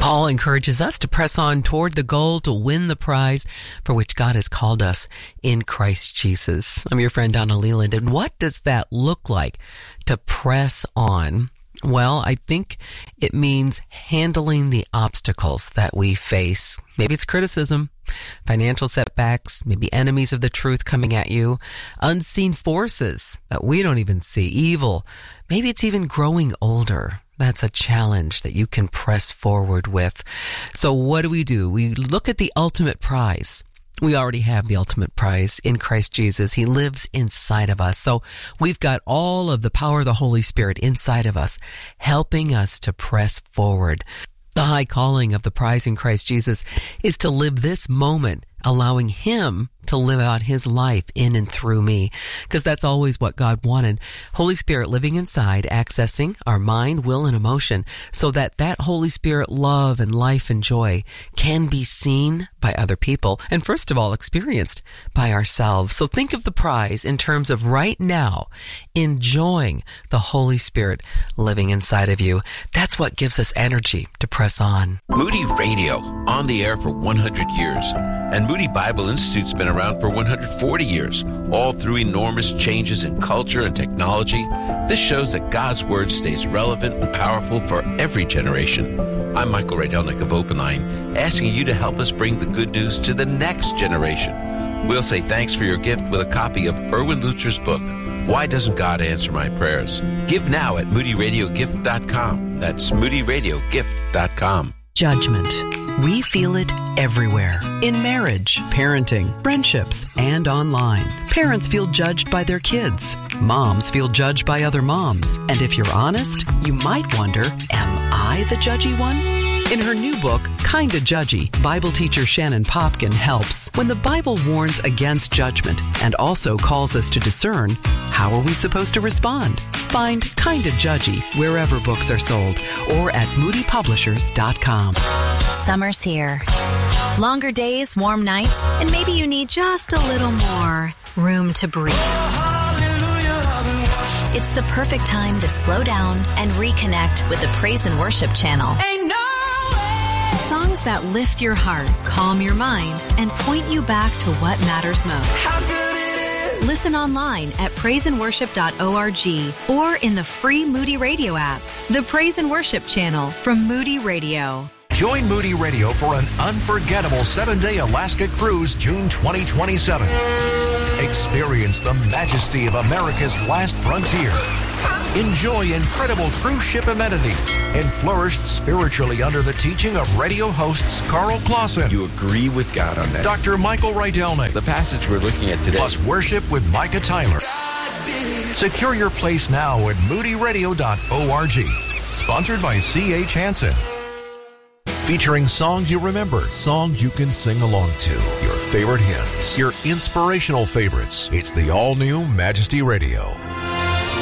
Paul encourages us to press on toward the goal to win the prize for which God has called us in Christ Jesus. I'm your friend Donna Leland, and what does that look like to press on? Well, I think it means handling the obstacles that we face. Maybe it's criticism, financial setbacks, maybe enemies of the truth coming at you, unseen forces that we don't even see, evil. Maybe it's even growing older. That's a challenge that you can press forward with. So what do? We look at the ultimate prize. We already have the ultimate prize in Christ Jesus. He lives inside of us. So we've got all of the power of the Holy Spirit inside of us, helping us to press forward. The high calling of the prize in Christ Jesus is to live this moment, allowing Him to live out His life in and through me, because that's always what God wanted. Holy Spirit living inside, accessing our mind, will, and emotion, so that Holy Spirit love and life and joy can be seen by other people, and first of all, experienced by ourselves. So think of the prize in terms of right now, enjoying the Holy Spirit living inside of you. That's what gives us energy to press on. Moody Radio, on the air for 100 years. And Moody Bible Institute's been around for 140 years, all through enormous changes in culture and technology. This shows that God's Word stays relevant and powerful for every generation. I'm Michael Rydelnik of Open Line, asking you to help us bring the good news to the next generation. We'll say thanks for your gift with a copy of Erwin Lutzer's book, Why Doesn't God Answer My Prayers? Give now at moodyradiogift.com. That's moodyradiogift.com. Judgment. We feel it everywhere. In marriage, parenting, friendships, and online. Parents feel judged by their kids. Moms feel judged by other moms. And if you're honest, you might wonder, am I the judgy one? In her new book, Kinda Judgy, Bible teacher Shannon Popkin helps. When the Bible warns against judgment and also calls us to discern, how are we supposed to respond? Find Kinda Judgy wherever books are sold or at moodypublishers.com. Summer's here. Longer days, warm nights, and maybe you need just a little more room to breathe. It's the perfect time to slow down and reconnect with the Praise and Worship channel. Songs that lift your heart, calm your mind, and point you back to what matters most. Listen online at praiseandworship.org or in the free Moody Radio app. The Praise and Worship channel from Moody Radio. Join Moody Radio for an unforgettable 7-day Alaska cruise, June 2027. Experience the majesty of America's last frontier. Enjoy incredible cruise ship amenities and flourish spiritually under the teaching of radio hosts Carl Clausen. You agree with God on that? Dr. Michael Rydelnik. The passage we're looking at today. Plus worship with Micah Tyler. Secure your place now at moodyradio.org. Sponsored by C.H. Hansen. Featuring songs you remember, songs you can sing along to, your favorite hymns, your inspirational favorites. It's the all-new Majesty Radio.